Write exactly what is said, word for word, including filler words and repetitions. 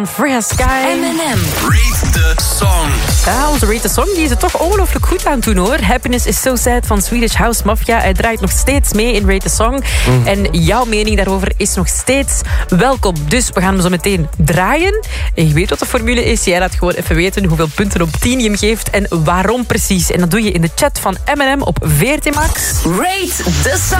Freya Sky. M and M. Rate the Song. Ja, onze Rate the Song die is het toch ongelooflijk goed aan het doen, hoor. Happiness is So Sad van Swedish House Mafia. Hij draait nog steeds mee in Rate the Song. Mm. En jouw mening daarover is nog steeds welkom. Dus we gaan hem zo meteen draaien. En je weet wat de formule is. Jij laat gewoon even weten hoeveel punten op tien je hem geeft en waarom precies. En dat doe je in de chat van M en M op V R T Max. Rate the Song.